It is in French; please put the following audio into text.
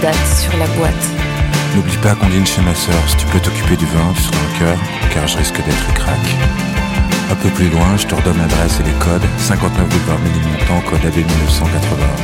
date sur la boîte. N'oublie pas qu'on dîne chez ma sœur. Si tu peux t'occuper du vin, tu seras un cœur, car je risque d'être crack. Un peu plus loin, je te redonne l'adresse et les codes. 59 boulevard Ménilmontant, code AB 1980.